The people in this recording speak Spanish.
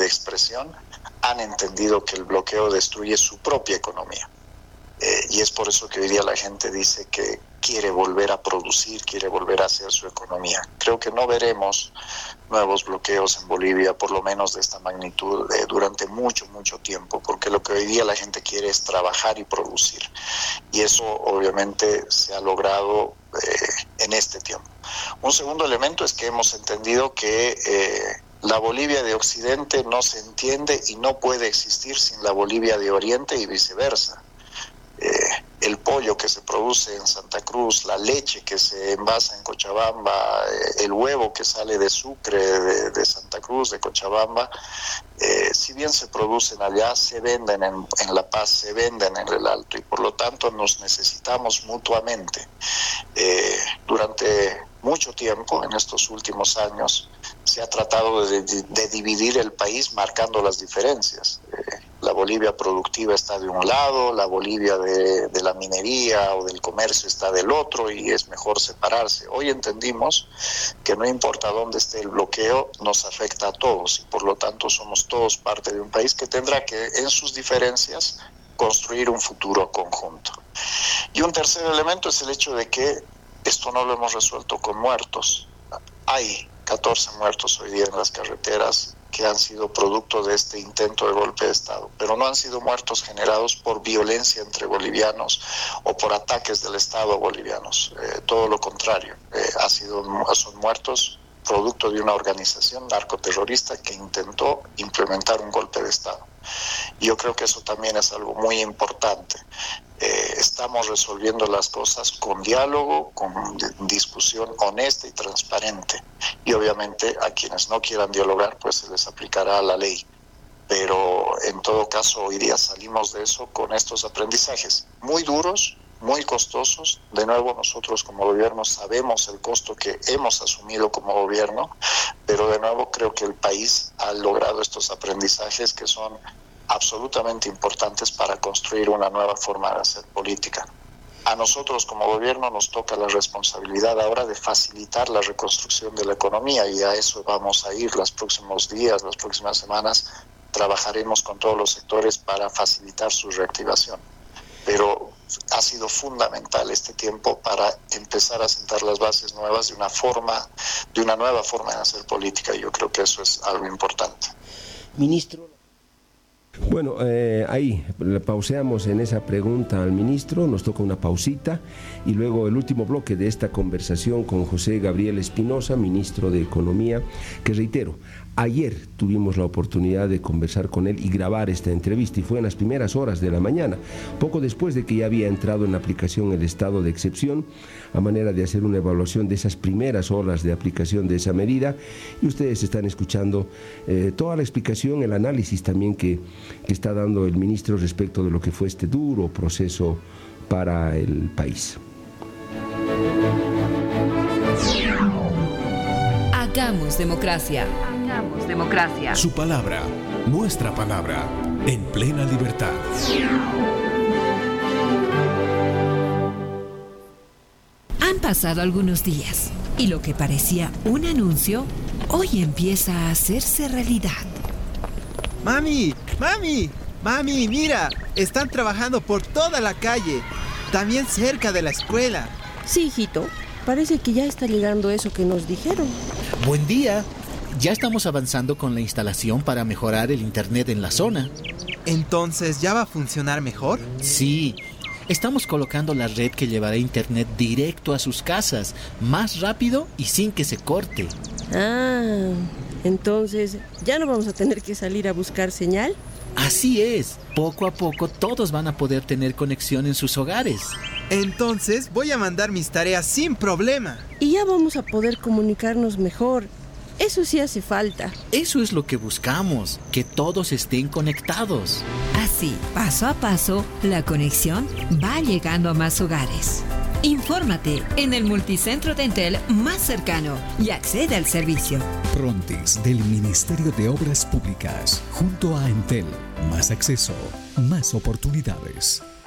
expresión, han entendido que el bloqueo destruye su propia economía. Y es por eso que hoy día la gente dice que quiere volver a producir, quiere volver a hacer su economía. Creo que no veremos nuevos bloqueos en Bolivia, por lo menos de esta magnitud, durante mucho tiempo, porque lo que hoy día la gente quiere es trabajar y producir. Y eso obviamente se ha logrado en este tiempo. Un segundo elemento es que hemos entendido que la Bolivia de Occidente no se entiende y no puede existir sin la Bolivia de Oriente y viceversa. El pollo que se produce en Santa Cruz, la leche que se envasa en Cochabamba, el huevo que sale de Sucre, de Santa Cruz, de Cochabamba, si bien se producen allá, se venden en La Paz, se venden en el Alto, y por lo tanto nos necesitamos mutuamente. Durante mucho tiempo, en estos últimos años, se ha tratado de dividir el país marcando las diferencias. La Bolivia productiva está de un lado, la Bolivia de la minería o del comercio está del otro, y es mejor separarse. Hoy entendimos que no importa dónde esté el bloqueo, nos afecta a todos, y por lo tanto somos todos parte de un país que tendrá que, en sus diferencias, construir un futuro conjunto. Y un tercer elemento es el hecho de que esto no lo hemos resuelto con muertos. Hay 14 muertos hoy día en las carreteras que han sido producto de este intento de golpe de Estado, pero no han sido muertos generados por violencia entre bolivianos o por ataques del Estado a bolivianos. Todo lo contrario, son muertos producto de una organización narcoterrorista que intentó implementar un golpe de Estado. Y yo creo que eso también es algo muy importante. Estamos resolviendo las cosas con diálogo, con discusión honesta y transparente. Y obviamente a quienes no quieran dialogar, pues se les aplicará la ley. Pero en todo caso, hoy día salimos de eso con estos aprendizajes muy duros, muy costosos. De nuevo, nosotros como gobierno sabemos el costo que hemos asumido como gobierno, pero de nuevo creo que el país ha logrado estos aprendizajes que son absolutamente importantes para construir una nueva forma de hacer política. A nosotros como gobierno nos toca la responsabilidad ahora de facilitar la reconstrucción de la economía, y a eso vamos a ir los próximos días, las próximas semanas. Trabajaremos con todos los sectores para facilitar su reactivación. Pero ha sido fundamental este tiempo para empezar a sentar las bases nuevas de una nueva forma de hacer política, y yo creo que eso es algo importante. Ministro. Bueno, ahí pauseamos en esa pregunta al ministro, nos toca una pausita y luego el último bloque de esta conversación con José Gabriel Espinosa, ministro de Economía, que reitero, ayer tuvimos la oportunidad de conversar con él y grabar esta entrevista, y fue en las primeras horas de la mañana, poco después de que ya había entrado en aplicación el estado de excepción, a manera de hacer una evaluación de esas primeras horas de aplicación de esa medida, y ustedes están escuchando toda la explicación, el análisis también que está dando el ministro respecto de lo que fue este duro proceso para el país. Hagamos democracia. Hagamos democracia. Su palabra, nuestra palabra, en plena libertad. Han pasado algunos días y lo que parecía un anuncio hoy empieza a hacerse realidad. ¡Mami! ¡Mami! ¡Mami, mira! Están trabajando por toda la calle, también cerca de la escuela. Sí, hijito, parece que ya está llegando eso que nos dijeron. Buen día. Ya estamos avanzando con la instalación para mejorar el internet en la zona. ¿Entonces ya va a funcionar mejor? Sí. Estamos colocando la red que llevará internet directo a sus casas, más rápido y sin que se corte. Ah, entonces ya no vamos a tener que salir a buscar señal. Así es. Poco a poco todos van a poder tener conexión en sus hogares. Entonces voy a mandar mis tareas sin problema. Y ya vamos a poder comunicarnos mejor. Eso sí hace falta. Eso es lo que buscamos, que todos estén conectados. Así, paso a paso, la conexión va llegando a más hogares. Infórmate en el multicentro de Entel más cercano y accede al servicio. Frontis del Ministerio de Obras Públicas, junto a Entel. Más acceso, más oportunidades.